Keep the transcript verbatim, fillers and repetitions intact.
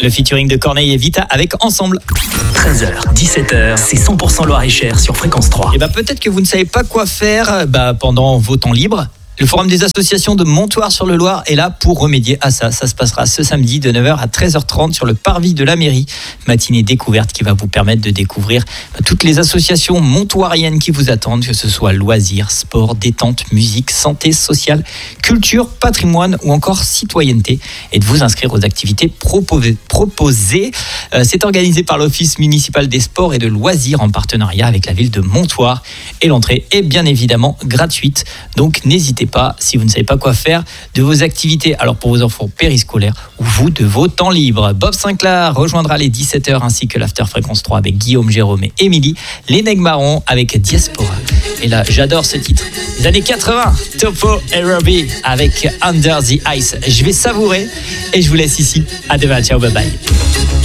Le featuring de Corneille et Vita avec Ensemble. treize heures, dix-sept heures, c'est cent pour cent Loir-et-Cher sur Fréquence trois. Et bah peut-être que vous ne savez pas quoi faire bah, pendant vos temps libres. Le Forum des associations de Montoire-sur-le-Loir est là pour remédier à ça. Ça se passera ce samedi de neuf heures à treize heures trente sur le parvis de la mairie. Matinée découverte qui va vous permettre de découvrir toutes les associations montoiriennes qui vous attendent, que ce soit loisirs, sport, détente, musique, santé, sociale, culture, patrimoine ou encore citoyenneté. Et de vous inscrire aux activités proposées. C'est organisé par l'Office municipal des sports et de loisirs en partenariat avec la ville de Montoire. Et l'entrée est bien évidemment gratuite. Donc n'hésitez pas, si vous ne savez pas quoi faire de vos activités, alors pour vos enfants périscolaires ou vous de vos temps libres. Bob Sinclair rejoindra les dix-sept heures ainsi que l'After Fréquence trois avec Guillaume, Jérôme et Émilie. Les Nègres Marrons avec Diaspora. Et là, j'adore ce titre. Les années quatre-vingts, Topo et Robbie avec Under the Ice. Je vais savourer et je vous laisse ici. À demain, ciao, bye bye.